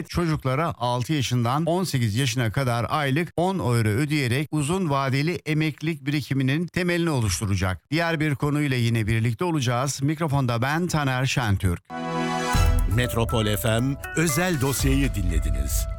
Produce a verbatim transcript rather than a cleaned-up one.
çocuklara altı yaşından on sekiz yaşına kadar aylık on euro ödeyerek uzun vadeli emeklilik birikiminin temelini oluşturacak. Diğer bir konuyla yine birlikte olacağız. Mikrofonda ben Taner Şentürk. Metropol F M özel dosyayı dinlediniz.